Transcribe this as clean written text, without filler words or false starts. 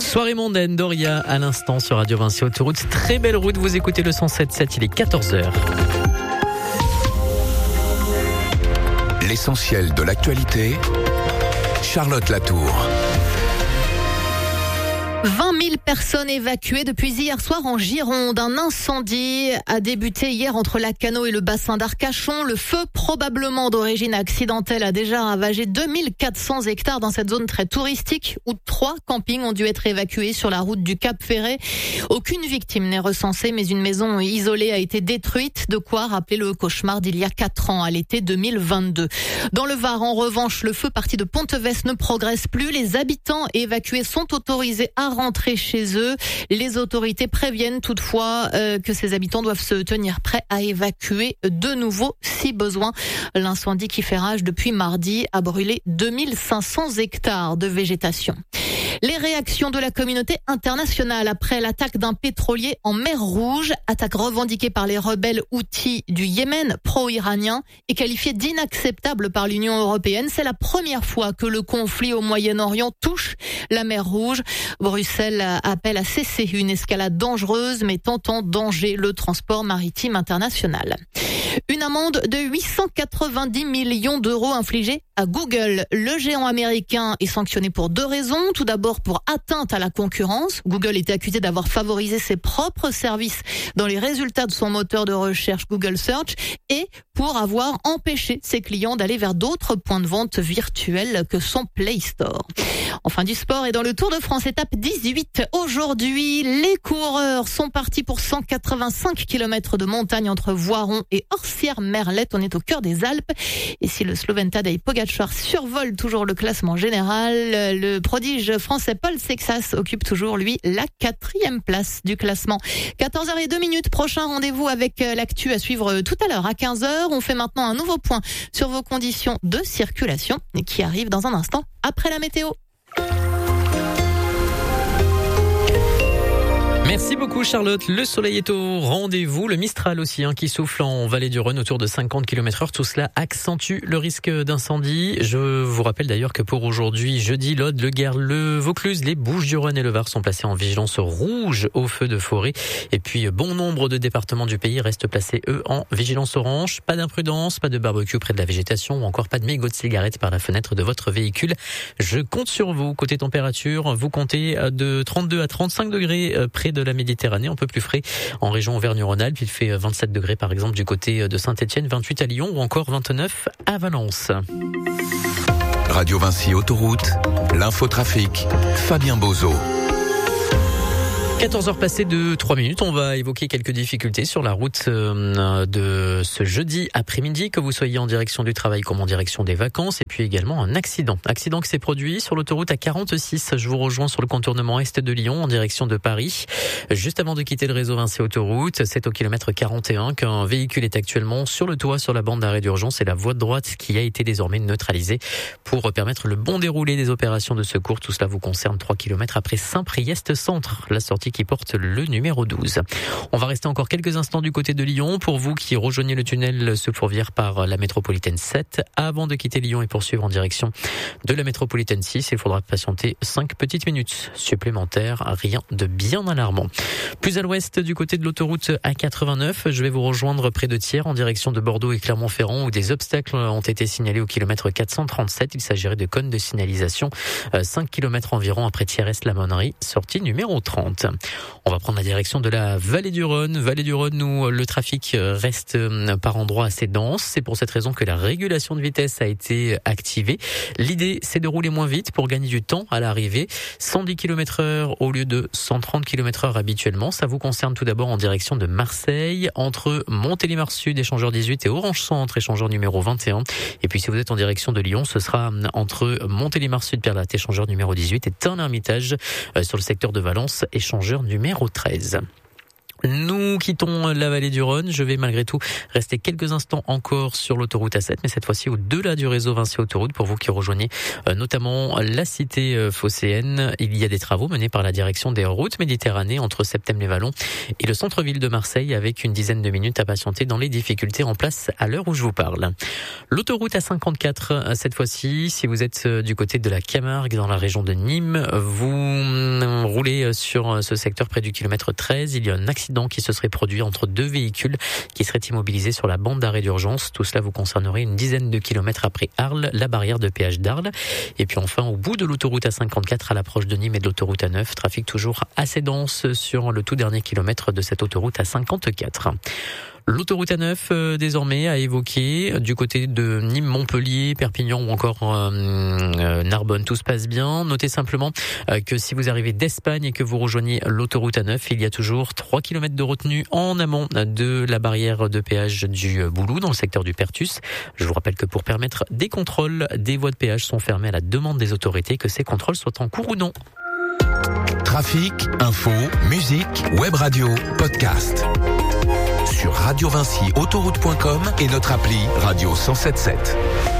Soirée mondaine, Doria à l'instant sur Radio Vinci Autoroute. Très belle route, vous écoutez le 107.7, il est 14h. L'essentiel de l'actualité, Charlotte Latour. 20 000 personnes évacuées depuis hier soir en Gironde. Un incendie a débuté hier entre Lacanau et le bassin d'Arcachon. Le feu, probablement d'origine accidentelle, a déjà ravagé 2400 hectares dans cette zone très touristique où 3 campings ont dû être évacués sur la route du Cap Ferret. Aucune victime n'est recensée, mais une maison isolée a été détruite. De quoi rappeler le cauchemar d'il y a 4 ans, à l'été 2022. Dans le Var, en revanche, le feu parti de Pontevès ne progresse plus. Les habitants évacués sont autorisés à rentrer chez eux. Les autorités préviennent toutefois que ces habitants doivent se tenir prêts à évacuer de nouveau si besoin. L'incendie qui fait rage depuis mardi a brûlé 2500 hectares de végétation. Les réactions de la communauté internationale après l'attaque d'un pétrolier en mer Rouge, attaque revendiquée par les rebelles Houthis du Yémen pro-iranien et qualifiée d'inacceptable par l'Union européenne. C'est la première fois que le conflit au Moyen-Orient touche la mer Rouge. Bruxelles appelle à cesser une escalade dangereuse mettant en danger le transport maritime international. Une amende de 890 millions d'euros infligée à Google. Le géant américain est sanctionné pour 2 raisons. Tout d'abord pour atteinte à la concurrence. Google était accusé d'avoir favorisé ses propres services dans les résultats de son moteur de recherche Google Search et pour avoir empêché ses clients d'aller vers d'autres points de vente virtuels que son Play Store. Enfin du sport et dans le Tour de France, étape 18. Aujourd'hui, les coureurs sont partis pour 185 km de montagne entre Voiron et Orsières-Merlette. On est au cœur des Alpes. Et si le Slovène Tadej Pogačar survole toujours le classement général, le prodige français Paul Sexas occupe toujours, lui, la 4e place du classement. 14h02, prochain rendez-vous avec l'actu à suivre tout à l'heure à 15h. On fait maintenant un nouveau point sur vos conditions de circulation qui arrive dans un instant après la météo. Merci beaucoup Charlotte, le soleil est au rendez-vous, le Mistral aussi qui souffle en vallée du Rhône autour de 50 km/h, tout cela accentue le risque d'incendie. Je vous rappelle d'ailleurs que pour aujourd'hui, jeudi, l'Aude, le Gers, le Vaucluse, les Bouches-du-Rhône et le Var sont placés en vigilance rouge au feu de forêt. Et puis bon nombre de départements du pays restent placés eux en vigilance orange. Pas d'imprudence, pas de barbecue près de la végétation ou encore pas de mégots de cigarette par la fenêtre de votre véhicule. Je compte sur vous. Côté température, vous comptez de 32 à 35 degrés près de la Méditerranée, un peu plus frais en région Auvergne-Rhône-Alpes. Il fait 27 degrés par exemple du côté de Saint-Étienne, 28 à Lyon ou encore 29 à Valence. Radio Vinci Autoroute, l'infotrafic, Fabien Bozo. 14h passées de 3 minutes, on va évoquer quelques difficultés sur la route de ce jeudi après-midi, que vous soyez en direction du travail comme en direction des vacances, et puis également un accident. Accident qui s'est produit sur l'autoroute A46. Je vous rejoins sur le contournement est de Lyon en direction de Paris. Juste avant de quitter le réseau Vinci Autoroute, c'est au kilomètre 41 qu'un véhicule est actuellement sur le toit sur la bande d'arrêt d'urgence et la voie de droite qui a été désormais neutralisée pour permettre le bon déroulé des opérations de secours. Tout cela vous concerne 3 km après Saint-Priest Centre, la sortie qui porte le numéro 12. On va rester encore quelques instants du côté de Lyon pour vous qui rejoignez le tunnel sous Fourvière par la métropolitaine 7 avant de quitter Lyon et poursuivre en direction de la métropolitaine 6. Il faudra patienter 5 petites minutes supplémentaires, rien de bien alarmant. Plus à l'ouest du côté de l'autoroute A89, je vais vous rejoindre près de Thiers en direction de Bordeaux et Clermont-Ferrand où des obstacles ont été signalés au kilomètre 437. Il s'agirait de cônes de signalisation 5 km environ après Thiers-la-Monnerie, sortie numéro 30. On va prendre la direction de la vallée du Rhône. Vallée du Rhône où le trafic reste par endroits assez dense. C'est pour cette raison que la régulation de vitesse a été activée. L'idée, c'est de rouler moins vite pour gagner du temps à l'arrivée. 110 km/h au lieu de 130 km/h habituellement. Ça vous concerne tout d'abord en direction de Marseille, entre Montélimar Sud, échangeur 18, et Orange Centre, échangeur numéro 21. Et puis si vous êtes en direction de Lyon, ce sera entre Montélimar Sud, Perlat, échangeur numéro 18, et Tain-l'Hermitage sur le secteur de Valence, échangeur numéro 13. Nous quittons la vallée du Rhône. Je vais malgré tout rester quelques instants encore sur l'autoroute A7, mais cette fois-ci au-delà du réseau Vinci Autoroute pour vous qui rejoignez notamment la cité phocéenne. Il y a des travaux menés par la direction des routes Méditerranée entre Septèmes-les-Vallons et le centre-ville de Marseille avec une dizaine de minutes à patienter dans les difficultés en place à l'heure où je vous parle. L'autoroute A54, cette fois-ci, si vous êtes du côté de la Camargue dans la région de Nîmes, vous roulez sur ce secteur près du kilomètre 13. Il y a un accident qui se serait produit entre deux véhicules qui seraient immobilisés sur la bande d'arrêt d'urgence. Tout cela vous concernerait une dizaine de kilomètres après Arles, la barrière de péage d'Arles. Et puis enfin, au bout de l'autoroute A54 à l'approche de Nîmes et de l'autoroute A9, trafic toujours assez dense sur le tout dernier kilomètre de cette autoroute A54. L'autoroute A9 désormais a évoqué du côté de Nîmes, Montpellier, Perpignan ou encore Narbonne, tout se passe bien. Notez simplement que si vous arrivez d'Espagne et que vous rejoignez l'autoroute A9, il y a toujours 3 km de retenue en amont de la barrière de péage du Boulou dans le secteur du Pertus. Je vous rappelle que pour permettre des contrôles, des voies de péage sont fermées à la demande des autorités, que ces contrôles soient en cours ou non. Trafic, info, musique, web radio, podcast. Sur Radio Vinci Autoroute.com et notre appli Radio 107.7.